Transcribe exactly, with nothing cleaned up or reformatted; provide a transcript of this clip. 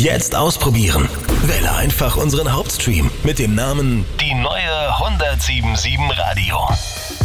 Jetzt ausprobieren. Wähle einfach unseren Hauptstream mit dem Namen Die neue hundertsieben Komma sieben Radio.